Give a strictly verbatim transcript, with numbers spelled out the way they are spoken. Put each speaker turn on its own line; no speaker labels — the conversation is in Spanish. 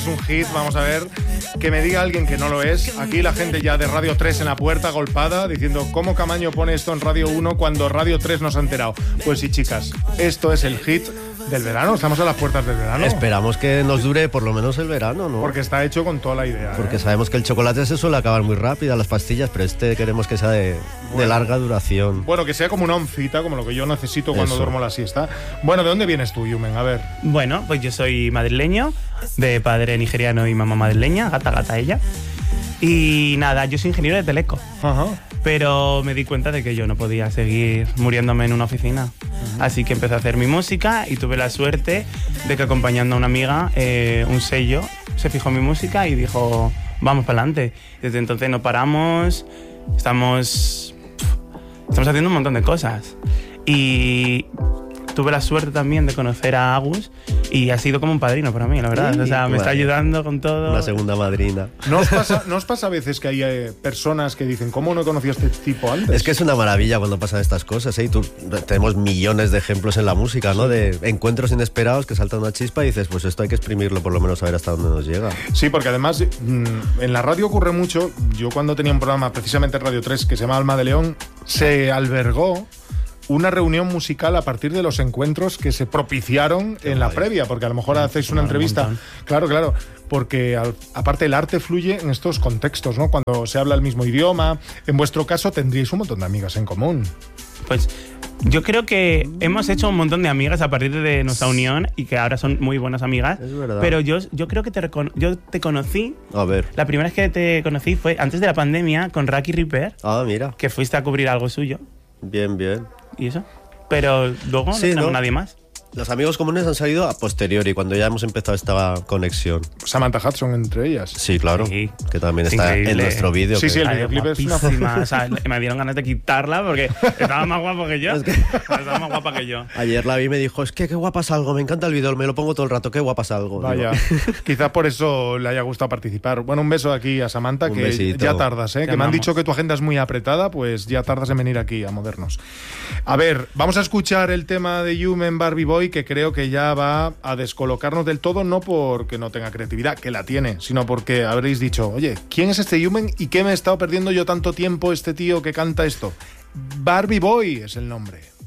un hit, vamos a ver, que me diga alguien que no lo es. Aquí la gente ya de Radio tres en la puerta, golpada, diciendo, ¿cómo Camaño pone esto en Radio uno cuando Radio tres no se ha enterado? Pues sí, chicas, esto es el hit del verano, estamos a las puertas del verano.
Esperamos que nos dure por lo menos el verano, ¿no?
Porque está hecho con toda la idea.
Porque
¿eh?
sabemos que el chocolate se suele acabar muy rápido, las pastillas, pero este queremos que sea de, bueno, de larga duración.
Bueno, que sea como una oncita, como lo que yo necesito cuando
Eso.
duermo la siesta. Bueno, ¿de dónde vienes tú, Yumen? A ver.
Bueno, pues yo soy madrileño, de padre nigeriano y mamá madrileña, gata gata ella. Y nada, yo soy ingeniero de teleco.
Ajá.
Pero me di cuenta de que yo no podía seguir muriéndome en una oficina. Uh-huh. Así que empecé a hacer mi música y tuve la suerte de que acompañando a una amiga, eh, un sello, se fijó en mi música y dijo, vamos para adelante. Desde entonces no paramos, estamos, estamos haciendo un montón de cosas. Y tuve la suerte también de conocer a Agus y ha sido como un padrino para mí, la verdad.
Sí,
o sea, me
vale.
está ayudando con todo.
Una segunda madrina.
¿No os pasa, ¿no os pasa a veces que hay eh, personas que dicen, ¿cómo no conocía a este tipo antes?
Es que es una maravilla cuando pasan estas cosas, ¿eh? Y tú, tenemos millones de ejemplos en la música, ¿no? De encuentros inesperados que salta una chispa y dices, pues esto hay que exprimirlo, por lo menos a ver hasta dónde nos llega.
Sí, porque además mmm, en la radio ocurre mucho. Yo cuando tenía un programa precisamente en Radio tres que se llama Alma de León, se albergó una reunión musical a partir de los encuentros que se propiciaron Qué en la guay. previa, porque a lo mejor sí, hacéis una entrevista. Un claro, claro, porque al, aparte el arte fluye en estos contextos, ¿no? Cuando se habla el mismo idioma. En vuestro caso tendríais un montón de amigas en común.
Pues yo creo que hemos hecho un montón de amigas a partir de nuestra unión y que ahora son muy buenas amigas.
Es verdad.
Pero yo, yo creo que te, recono- yo te conocí.
A ver.
La primera vez que te conocí fue antes de la pandemia con Raki Ripper.
Ah, mira.
Que fuiste a cubrir algo suyo.
Bien, bien.
¿Y eso? Pero luego
sí,
no tenemos
¿no?
nadie más.
Los amigos comunes han salido a posteriori, cuando ya hemos empezado esta conexión.
Samantha Hudson entre ellas.
Sí, claro.
Sí.
Que también
Es
está
increíble.
en nuestro vídeo.
Sí,
que...
sí, el
Ay,
videoclip es una...
guapísima. O sea, me dieron ganas de quitarla porque estaba más guapa que yo.
Es que-
Estaba más guapa que yo.
Ayer la vi y me dijo, es que qué guapa salgo, me encanta el vídeo, me lo pongo todo el rato, qué guapa salgo.
Vaya,
Digo,
quizás por eso le haya gustado participar. Bueno, un beso aquí a Samantha,
Un
que
besito.
ya tardas, ¿eh?
Te
que me han
amamos.
dicho que tu agenda es muy apretada, pues ya tardas en venir aquí a Modernos. A ver, vamos a escuchar el tema de Yumen Barbie Boy, que creo que ya va a descolocarnos del todo, no porque no tenga creatividad, que la tiene, sino porque habréis dicho, oye, ¿quién es este Yumen y qué me he estado perdiendo yo tanto tiempo este tío que canta esto? Barbie Boy es el nombre.